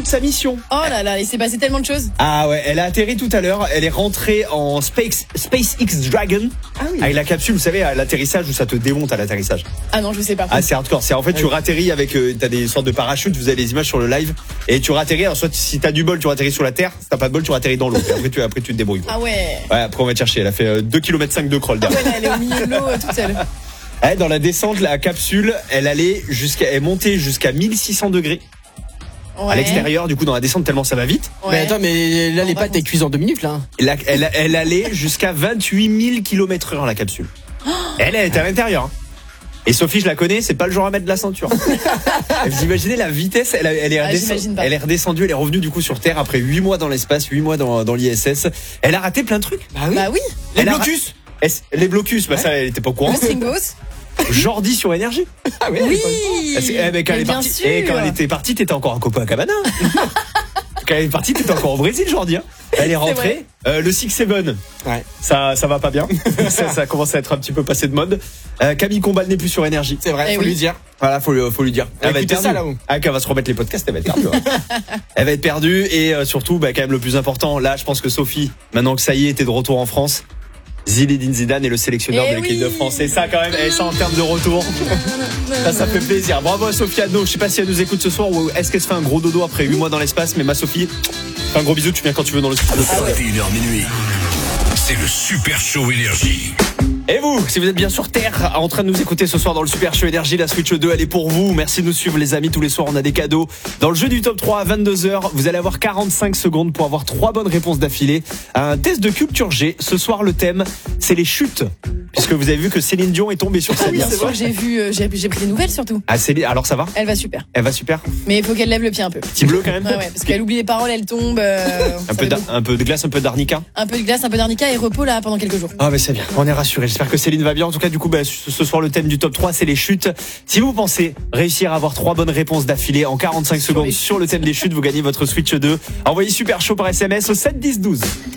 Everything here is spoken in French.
de sa mission. Oh là là, il s'est passé tellement de choses. Ah ouais, elle a atterri tout à l'heure. Elle est rentrée en SpaceX Dragon. Ah oui. Avec la capsule, vous savez, à l'atterrissage où ça te démonte à l'atterrissage. Ah non, je sais pas. Ah, c'est hardcore. C'est en fait, tu ratterris avec, t'as des sortes de parachutes, vous avez les images sur le live, et tu ratterris. Alors, soit si t'as du bol, tu ratterris sur la terre. Si t'as pas de bol, tu ratterris dans l'eau. Et après, tu te débrouilles. Ah ouais. Ouais, après, on va te chercher. Elle a fait 2,5 km de crawl derrière. Ouais, là, elle est au milieu de l'eau toute seule. Ouais, dans la descente, la capsule, elle est montée jusqu'à 1600 degrés. Ouais. À l'extérieur, du coup, dans la descente, tellement ça va vite. Ouais. Mais attends, mais là, les pâtes, elles cuisent en 2 minutes, là. Elle allait jusqu'à 28 000 km/h, la capsule. Elle était à l'intérieur. Et Sophie, je la connais, c'est pas le genre à mettre de la ceinture. Vous imaginez la vitesse, elle est redescendue, elle est revenue du coup sur Terre après 8 mois dans l'espace, 8 mois dans l'ISS. Elle a raté plein de trucs. Bah oui. Les blocus. Les blocus, bah ça, elle était pas au courant. Le Singos. Jordi sur énergie. Ah oui. Oui. Quand elle est partie, et quand elle était partie, t'étais encore à Copacabana. Quand elle est partie, t'étais encore au Brésil, Jordi. Elle est rentrée. Le 6-7, Ouais. ça va pas bien. ça commence à être un petit peu passé de mode. Camille Combal n'est plus sur énergie. C'est vrai, faut lui dire. Voilà, faut lui dire. Elle va être Écoutez perdue. ça, là-haut. Ah, quand elle va se remettre les podcasts, elle va être perdue. Elle va être perdue et surtout, quand même le plus important, là, je pense que Sophie, maintenant que ça y est, t'es de retour en France. Zinedine Zidane est le sélectionneur de l'équipe de France. Et ça, quand même, et ça en termes de retour, ça fait plaisir. Bravo à Sophie Adno. Je sais pas si elle nous écoute ce soir ou est-ce qu'elle se fait un gros dodo après 8 mois dans l'espace. Mais ma Sophie, fais un gros bisou. Tu viens quand tu veux dans le studio. 21h minuit. C'est le Super Show Énergie. Et vous, si vous êtes bien sur Terre, en train de nous écouter ce soir dans le Super Show Énergie, la Switch 2, elle est pour vous. Merci de nous suivre, les amis. Tous les soirs, on a des cadeaux. Dans le jeu du top 3 à 22h, vous allez avoir 45 secondes pour avoir 3 bonnes réponses d'affilée à un test de culture G. Ce soir, le thème, c'est les chutes. Puisque vous avez vu que Céline Dion est tombée sur scène. Bien sûr, j'ai pris des nouvelles surtout. Ah, Céline, alors ça va? Elle va super. Elle va super? Mais il faut qu'elle lève le pied un peu. Petit bleu quand même? Ouais, parce qu'elle oublie les paroles, elle tombe. Un peu de glace, un peu d'arnica? Un peu de glace, un peu d'arnica et repos là pendant quelques jours. Ah mais c'est bien, on est rassurés. J'espère que Céline va bien. En tout cas, du coup, ce soir, le thème du top 3, c'est les chutes. Si vous pensez réussir à avoir 3 bonnes réponses d'affilée en 45 secondes sur le thème des chutes, vous gagnez votre Switch 2. Envoyez Super Chaud par SMS au 7 10 12.